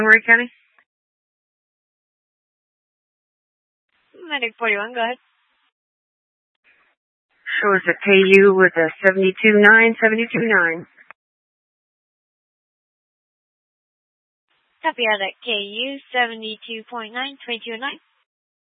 Montgomery County? Medic 41, go ahead. Shows a KU with a 72.9, 72.9. Copy out at KU 72.9, 22.9.